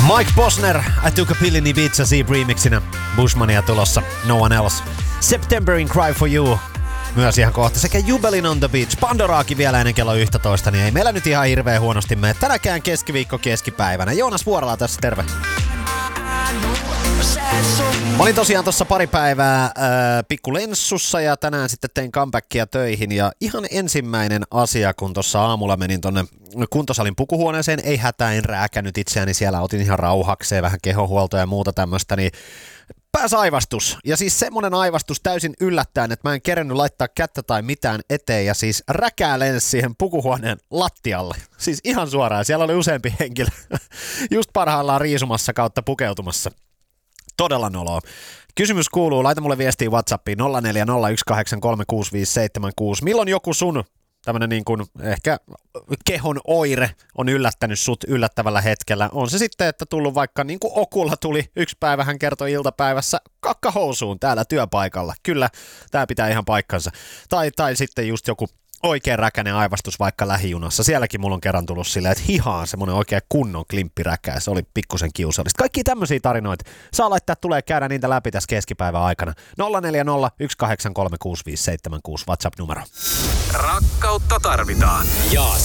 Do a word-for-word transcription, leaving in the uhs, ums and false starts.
Mike Posner, I Took a Pill in Ibiza Zeep remixinä. Bushmania tulossa, No One Else. September in Cry for You. Myös ihan kohta. Sekä Jubelin on the Beach. Pandoraakin vielä ennen kello yksitoista, niin ei meillä nyt ihan hirveän huonosti mene. Tänäkään keskiviikko keskipäivänä. Joonas Vuorala tässä, terve. Mä olin tosiaan tuossa pari päivää äh, pikkulenssussa ja tänään sitten tein comebackia töihin ja ihan ensimmäinen asia, kun tuossa aamulla menin tonne kuntosalin pukuhuoneeseen, ei hätä, en rääkännyt itseäni siellä, otin ihan rauhakseen vähän kehohuoltoa ja muuta tämmöistä, niin pääsi aivastus. Ja siis semmonen aivastus täysin yllättäen, että mä en kerennyt laittaa kättä tai mitään eteen ja siis räkää lensi siihen pukuhuoneen lattialle. Siis ihan suoraan, siellä oli useampi henkilö just parhaillaan riisumassa kautta pukeutumassa. Todella noloa. Kysymys kuuluu, laita mulle viestiä WhatsAppiin nolla neljä nolla yksi kahdeksan kolme kuusi viisi seitsemän kuusi. Milloin joku sun tämmönen niin kuin ehkä kehon oire on yllättänyt sut yllättävällä hetkellä? On se sitten, että tullut vaikka niin kuin Okulla tuli yksi päivä, hän kertoi iltapäivässä kakkahousuun täällä työpaikalla. Kyllä, tää pitää ihan paikkansa. Tai, tai sitten just joku oikein räkäinen aivastus vaikka lähijunassa. Sielläkin mulla on kerran tullut silleen, että hihaan semmonen oikein kunnon klimppiräkä. Se oli pikkusen kiusallista. Kaikki tämmöisiä tarinoita saa laittaa, tulee käydä niitä läpi tässä keskipäivän aikana. nolla neljä nolla yksi kahdeksan kolme kuusi viisi seitsemän kuusi WhatsApp-numero. Rakkautta tarvitaan. Ja